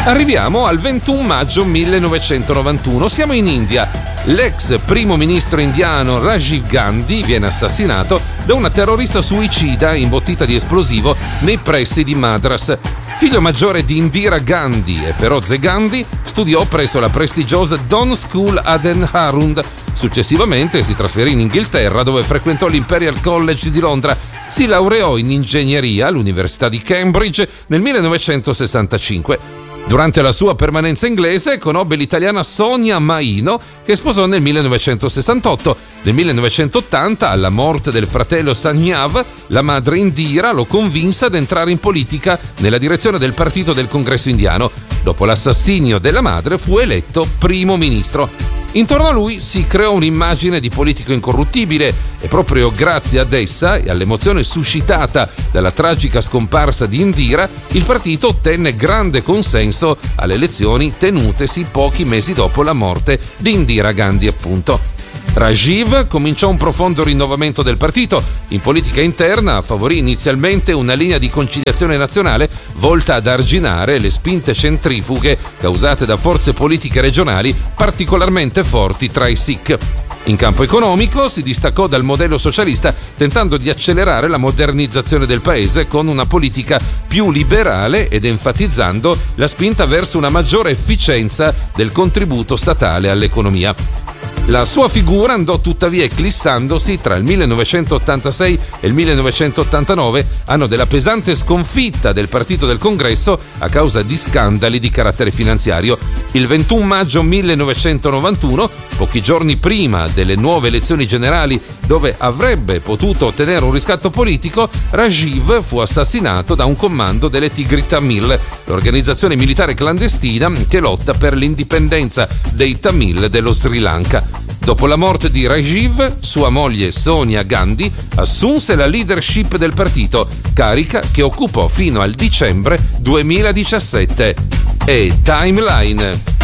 Arriviamo al 21 maggio 1991, siamo in India. L'ex primo ministro indiano Rajiv Gandhi viene assassinato da una terrorista suicida imbottita di esplosivo nei pressi di Madras. Figlio maggiore di Indira Gandhi e Feroze Gandhi, studiò presso la prestigiosa Dawn School ad Enharund. Successivamente si trasferì in Inghilterra, dove frequentò l'Imperial College di Londra. Si laureò in ingegneria all'Università di Cambridge nel 1965. Durante la sua permanenza inglese conobbe l'italiana Sonia Maino, che sposò nel 1968. Nel 1980, alla morte del fratello Sanghav, la madre Indira lo convinse ad entrare in politica nella direzione del partito del Congresso indiano. Dopo l'assassinio della madre fu eletto primo ministro. Intorno a lui si creò un'immagine di politico incorruttibile e proprio grazie ad essa e all'emozione suscitata dalla tragica scomparsa di Indira, il partito ottenne grande consenso alle elezioni tenutesi pochi mesi dopo la morte di Indira Gandhi, appunto. Rajiv cominciò un profondo rinnovamento del partito. In politica interna favorì inizialmente una linea di conciliazione nazionale volta ad arginare le spinte centrifughe causate da forze politiche regionali particolarmente forti tra i Sikh. In campo economico si distaccò dal modello socialista, tentando di accelerare la modernizzazione del paese con una politica più liberale ed enfatizzando la spinta verso una maggiore efficienza del contributo statale all'economia. La sua figura andò tuttavia eclissandosi tra il 1986 e il 1989, anno della pesante sconfitta del Partito del Congresso a causa di scandali di carattere finanziario. Il 21 maggio 1991, pochi giorni prima delle nuove elezioni generali dove avrebbe potuto ottenere un riscatto politico, Rajiv fu assassinato da un comando delle Tigri Tamil, l'organizzazione militare clandestina che lotta per l'indipendenza dei Tamil dello Sri Lanka. Dopo la morte di Rajiv, sua moglie Sonia Gandhi assunse la leadership del partito, carica che occupò fino al dicembre 2017. E Timeline.